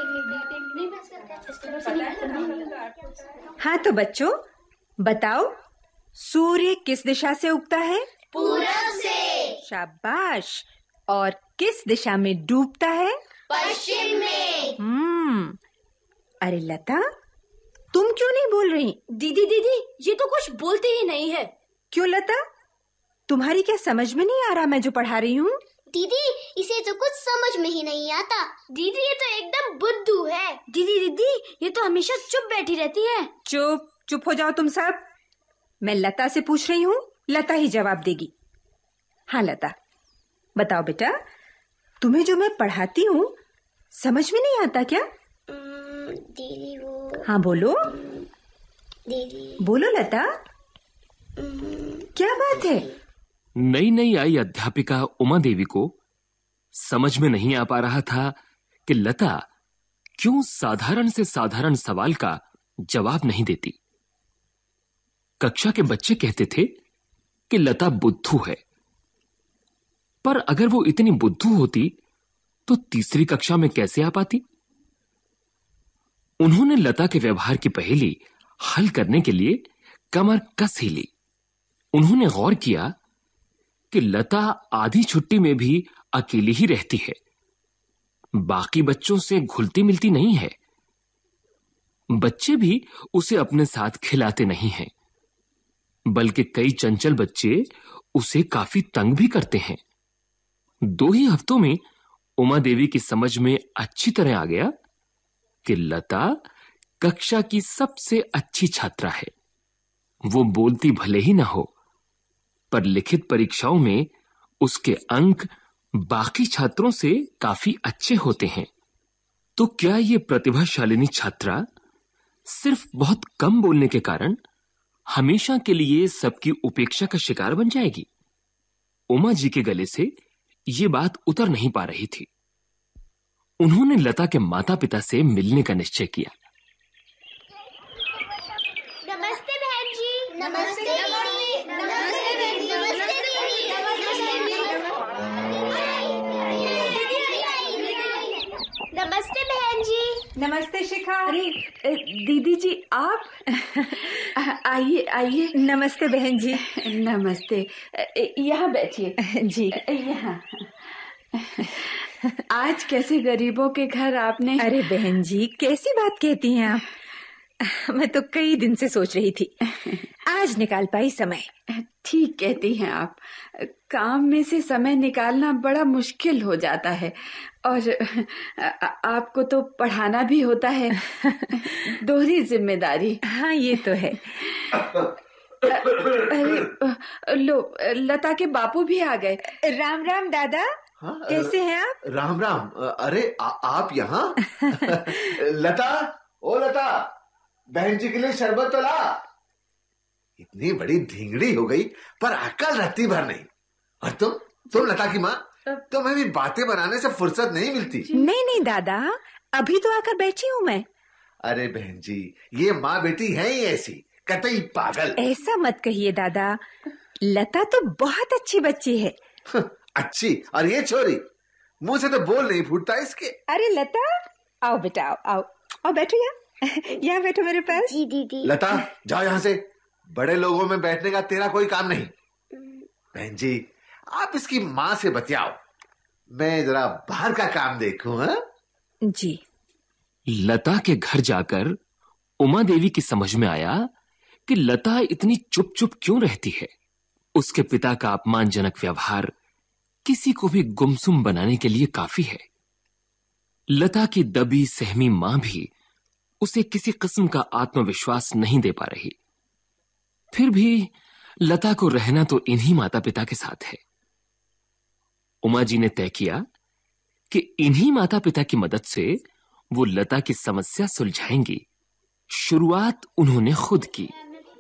हाँ तो बच्चों बताओ, सूर्य किस दिशा से उगता है? पूरब से। शाबाश। और किस दिशा में डूबता है? पश्चिम में। अरे लता, तुम क्यों नहीं बोल रही? दीदी ये तो कुछ बोलते ही नहीं है। क्यों लता, तुम्हारी क्या समझ में नहीं आ रहा मैं जो पढ़ा रही हूँ? दीदी इसे तो कुछ समझ में ही नहीं आता। दीदी ये तो एकदम बुद्धू है। दीदी ये तो हमेशा चुप बैठी रहती है। चुप हो जाओ तुम सब। मैं लता से पूछ रही हूँ, लता ही जवाब देगी। हाँ लता, बताओ बेटा, तुम्हें जो मैं पढ़ाती हूँ समझ में नहीं आता क्या? दीदी वो। हाँ बोलो। दीदी बोलो लता, क्या बात है? नई आई अध्यापिका उमा देवी को समझ में नहीं आ पा रहा था कि लता क्यों साधारण से साधारण सवाल का जवाब नहीं देती। कक्षा के बच्चे कहते थे कि लता बुद्धू है, पर अगर वो इतनी बुद्धू होती तो तीसरी कक्षा में कैसे आ पाती? उन्होंने लता के व्यवहार की पहेली हल करने के लिए कमर कस ही ली। उन्होंने गौर किया कि लता आधी छुट्टी में भी अकेली ही रहती है, बाकी बच्चों से घुलती मिलती नहीं है। बच्चे भी उसे अपने साथ खिलाते नहीं हैं, बल्कि कई चंचल बच्चे उसे काफी तंग भी करते हैं। 2 ही हफ्तों में उमा देवी की समझ में अच्छी तरह आ गया कि लता कक्षा की सबसे अच्छी छात्रा है। वो बोलती भले ही ना हो, पर लिखित परीक्षाओं में उसके अंक बाकी छात्रों से काफी अच्छे होते हैं। तो क्या ये प्रतिभाशालिनी छात्रा सिर्फ बहुत कम बोलने के कारण हमेशा के लिए सबकी उपेक्षा का शिकार बन जाएगी? उमा जी के गले से ये बात उतर नहीं पा रही थी। उन्होंने लता के माता पिता से मिलने का निश्चय किया। नमस्ते बहन जी। नमस्ते दीदी। नमस्ते बहन जी। नमस्ते बहन जी। नमस्ते शिखा। अरे दीदी जी आप आइए। नमस्ते बहन जी। नमस्ते, यहाँ बैठिए जी। यहाँ। आज कैसे गरीबों के घर आपने? अरे बहन जी, कैसी बात कहती हैं आप? मैं तो कई दिन से सोच रही थी, आज निकाल पाई समय। ठीक कहती हैं आप, काम में से समय निकालना बड़ा मुश्किल हो जाता है, और आपको तो पढ़ाना भी होता है। दोहरी जिम्मेदारी। हाँ ये तो है। अरे लो, लता के बापू भी आ गए। राम राम दादा। हाँ, कैसे हैं आप? राम राम। अरे आप यहाँ? लता, ओ लता, बहन जी के लिए शरबत तो ला। इतनी बड़ी धींगड़ी हो गई पर अक्ल रहती भर नहीं। और तुम लता की माँ, तुम्हें भी बातें बनाने से फुर्सत नहीं मिलती। नहीं दादा, अभी तो आकर बैठी हूँ मैं। अरे बहन जी, ये माँ बेटी है ही ऐसी, कतई पागल। ऐसा मत कहिए दादा, लता तो बहुत अच्छी बच्ची है। अच्छी? और ये छोरी, मुंह से तो बोल नहीं फूटता इसके। अरे लता, आओ बेटा, आओ बैठो यहाँ बैठो मेरे पास। जी दीदी। लता जाओ यहाँ से, बड़े लोगों में बैठने का तेरा कोई काम नहीं। बहन जी, आप इसकी माँ से बतियाओ, मैं जरा बाहर का काम देखूं। हाँ जी। लता के घर जाकर उमा देवी की समझ में आया कि लता इतनी चुप क्यों रहती है। उसके पिता का अपमानजनक व्यवहार किसी को भी गुमसुम बनाने के लिए काफी है। लता की दबी सहमी मां भी उसे किसी किस्म का आत्मविश्वास नहीं दे पा रही। फिर भी लता को रहना तो इन्हीं माता पिता के साथ है। उमा जी ने तय किया कि इन्हीं माता पिता की मदद से वो लता की समस्या सुलझाएंगी। शुरुआत उन्होंने खुद की।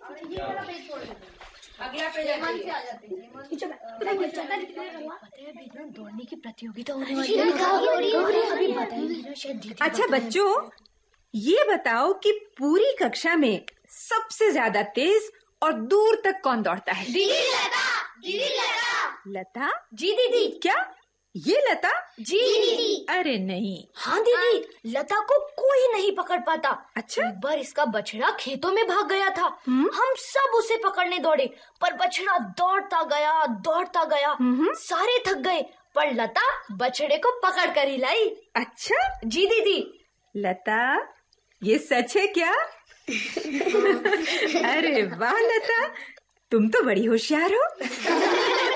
दौड़ने की प्रतियोगिता होने वाली है। अच्छा बच्चों, ये बताओ कि पूरी कक्षा में सबसे ज्यादा तेज और दूर तक कौन दौड़ता है? दीदी लता। दीदी लता। लता? जी दीदी। क्या ये लता? जी दीदी। अरे नहीं। हाँ दीदी, लता को कोई नहीं पकड़ पाता। अच्छा? एक बार इसका बछड़ा खेतों में भाग गया था। हम सब उसे पकड़ने दौड़े, पर बछड़ा दौड़ता गया। सारे थक गए, पर लता बछड़े को पकड़ कर ही लाई। अच्छा? जी दीदी। लता, ये सच है क्या? अरे वाह लता, तुम तो बड़ी होशियार हो।